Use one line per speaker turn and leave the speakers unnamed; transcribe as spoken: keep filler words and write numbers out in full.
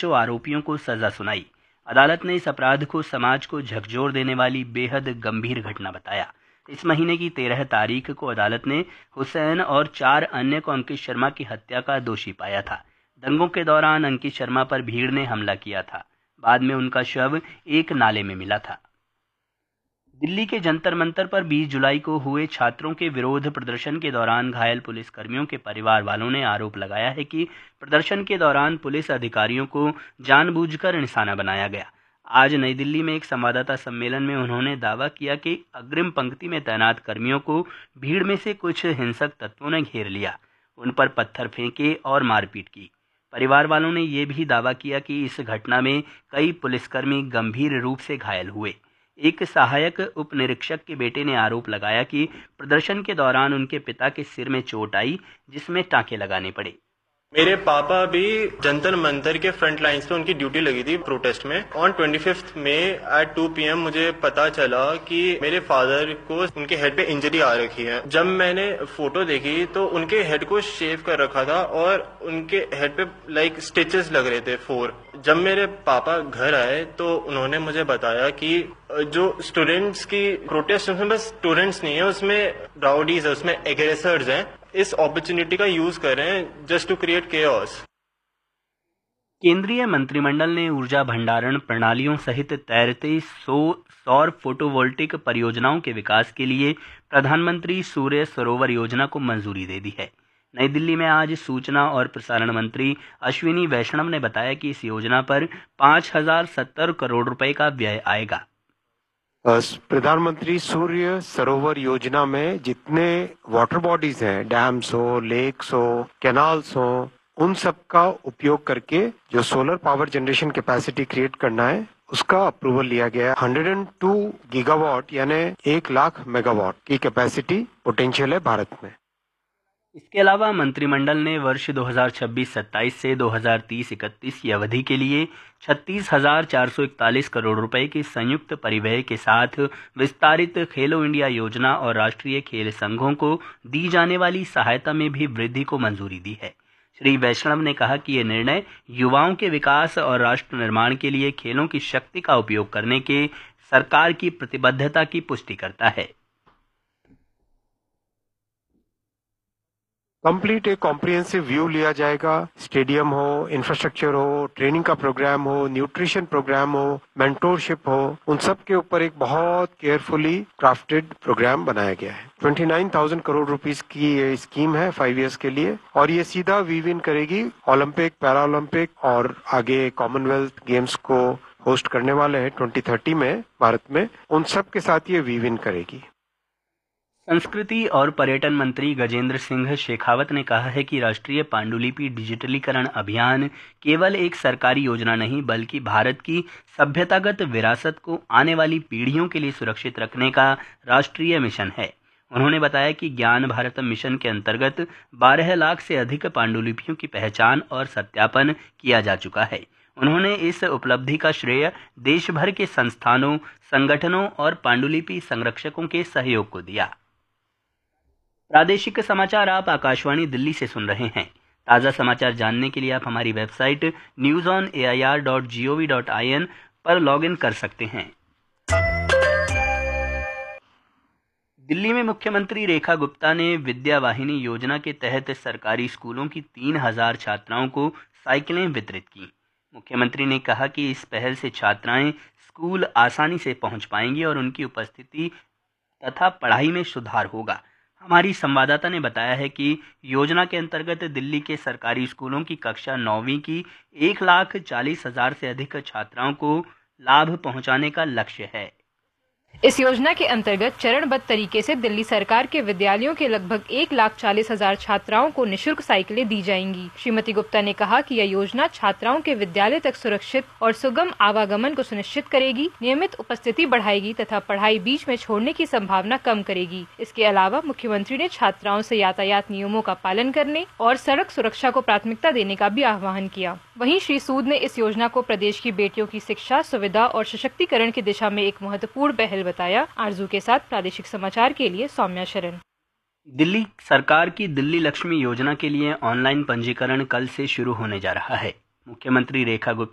पांचों आरोपियों को सजा सुनाई। अदालत ने इस अपराध को समाज को झकझोर देने वाली बेहद गंभीर घटना बताया। इस महीने की तेरह तारीख को अदालत ने हुसैन और चार अन्य को अंकित शर्मा की हत्या का दोषी पाया था। दंगों के दौरान अंकित शर्मा पर भीड़ ने हमला किया था। बाद में उनका शव एक नाले में मिला था। दिल्ली के जंतर मंतर पर बीस जुलाई को हुए छात्रों के विरोध प्रदर्शन के दौरान घायल पुलिसकर्मियों के परिवार वालों ने आरोप लगाया है कि प्रदर्शन के दौरान पुलिस अधिकारियों को जानबूझकर निशाना बनाया गया। आज नई दिल्ली में एक संवाददाता सम्मेलन में उन्होंने दावा किया कि अग्रिम पंक्ति में तैनात कर्मियों को भीड़ में से कुछ हिंसक तत्वों ने घेर लिया, उन पर पत्थर फेंके और मारपीट की। परिवार वालों ने यह भी दावा किया कि इस घटना में कई पुलिसकर्मी गंभीर रूप से घायल हुए। एक सहायक उप निरीक्षक के बेटे ने आरोप लगाया कि प्रदर्शन के दौरान उनके पिता के सिर में चोट आई, जिसमें टांके लगाने पड़े।
मेरे पापा भी जंतर मंतर के फ्रंट लाइंस पे उनकी ड्यूटी लगी थी प्रोटेस्ट में। ऑन ट्वेंटी फिफ्थ में एट टू पी एम मुझे पता चला कि मेरे फादर को उनके हेड पे इंजरी आ रखी है। जब मैंने फोटो देखी तो उनके हेड को शेव कर रखा था और उनके हेड पे लाइक स्टिचेस लग रहे थे फोर। जब मेरे पापा घर आए तो उन्होंने मुझे बताया कि जो स्टूडेंट्स की प्रोटेस्ट उसमें बस स्टूडेंट्स नहीं है, उसमें राउडीज है, उसमें एग्रेसर्स हैं। इस अपॉर्चुनिटी का यूज कर रहे हैं जस्ट टू क्रिएट केओस।
केंद्रीय मंत्रिमंडल ने ऊर्जा भंडारण प्रणालियों सहित तैरते सौ सौर फोटोवोल्टिक परियोजनाओं के विकास के लिए प्रधानमंत्री सूर्य सरोवर योजना को मंजूरी दे दी है। नई दिल्ली में आज सूचना और प्रसारण मंत्री अश्विनी वैष्णव ने बताया कि इस योजना पर पाँच हजार सत्तर करोड़ रुपए का व्यय आएगा।
प्रधानमंत्री सूर्य सरोवर योजना में जितने वाटर बॉडीज हैं, डैम्स हो, लेक्स हो, कैनाल्स हो, उन सब का उपयोग करके जो solar power generation capacity create करना है उसका अप्रूवल लिया गया है। एक सौ दो गीगावाट यानी एक लाख मेगावाट की कैपेसिटी पोटेंशियल है भारत में।
इसके अलावा मंत्रिमंडल ने वर्ष दो हज़ार छब्बीस सत्ताईस से दो हज़ार तीस इकतीस की अवधि के लिए छत्तीस हजार चार सौ इकतालीस करोड़ रुपए के संयुक्त परिव्यय के साथ विस्तारित खेलो इंडिया योजना और राष्ट्रीय खेल संघों को दी जाने वाली सहायता में भी वृद्धि को मंजूरी दी है। श्री वैष्णव ने कहा कि यह निर्णय युवाओं के विकास और राष्ट्र निर्माण के लिए खेलों की शक्ति का उपयोग करने के सरकार की प्रतिबद्धता की पुष्टि करता है।
कंप्लीट एक कॉम्प्रिहेंसिव व्यू लिया जाएगा। स्टेडियम हो, इंफ्रास्ट्रक्चर हो, ट्रेनिंग का प्रोग्राम हो, न्यूट्रिशन प्रोग्राम हो, मेंटोरशिप हो, उन सब के ऊपर एक बहुत केयरफुली क्राफ्टेड प्रोग्राम बनाया गया है। उनतीस हज़ार करोड़ रुपीस की ये स्कीम है फाइव इयर्स के लिए और ये सीधा वीव इन करेगी ओलंपिक, पैरा ओलंपिक और आगे कॉमनवेल्थ गेम्स को होस्ट करने वाले हैं ट्वेंटी थर्टी में भारत में, उन सब के साथ ये वीव इन करेगी।
संस्कृति और पर्यटन मंत्री गजेंद्र सिंह शेखावत ने कहा है कि राष्ट्रीय पांडुलिपि डिजिटलीकरण अभियान केवल एक सरकारी योजना नहीं बल्कि भारत की सभ्यतागत विरासत को आने वाली पीढ़ियों के लिए सुरक्षित रखने का राष्ट्रीय मिशन है। उन्होंने बताया कि ज्ञान भारत मिशन के अंतर्गत बारह लाख से अधिक पांडुलिपियों की पहचान और सत्यापन किया जा चुका है। उन्होंने इस उपलब्धि का श्रेय देश भर के संस्थानों, संगठनों और पांडुलिपि संरक्षकों के सहयोग को दिया। प्रादेशिक समाचार आप आकाशवाणी दिल्ली से सुन रहे हैं। ताज़ा समाचार जानने के लिए आप हमारी website news on A I R dot G O V dot I N पर लॉग इन कर सकते हैं। दिल्ली में मुख्यमंत्री रेखा गुप्ता ने विद्या वाहिनी योजना के तहत सरकारी स्कूलों की तीन हजार छात्राओं को साइकिलें वितरित की। मुख्यमंत्री ने कहा कि इस पहल से छात्राएं स्कूल आसानी से पहुंच पाएंगी और उनकी उपस्थिति तथा पढ़ाई में सुधार होगा। हमारी संवाददाता ने बताया है कि योजना के अंतर्गत दिल्ली के सरकारी स्कूलों की कक्षा नौवीं की एक लाख चालीस हजार से अधिक छात्राओं को लाभ पहुंचाने का लक्ष्य है।
इस योजना के अंतर्गत चरणबद्ध तरीके से दिल्ली सरकार के विद्यालयों के लगभग एक लाख चालीस हजार छात्राओं को निशुल्क साइकिलें दी जाएंगी। श्रीमती गुप्ता ने कहा कि यह योजना छात्राओं के विद्यालय तक सुरक्षित और सुगम आवागमन को सुनिश्चित करेगी, नियमित उपस्थिति बढ़ाएगी तथा पढ़ाई बीच में छोड़ने की संभावना कम करेगी। इसके अलावा मुख्यमंत्री ने छात्राओं से यातायात नियमों का पालन करने और सड़क सुरक्षा को प्राथमिकता देने का भी आह्वान किया। वहीं श्री सूद ने इस योजना को प्रदेश की बेटियों की शिक्षा, सुविधा और सशक्तिकरण की दिशा में एक महत्वपूर्ण पहल बताया। आरजू के साथ प्रादेशिक समाचार के लिए सौम्या शरण।
दिल्ली सरकार की दिल्ली लक्ष्मी योजना के लिए ऑनलाइन पंजीकरण कल से शुरू होने जा रहा है। मुख्यमंत्री रेखा गुप्ता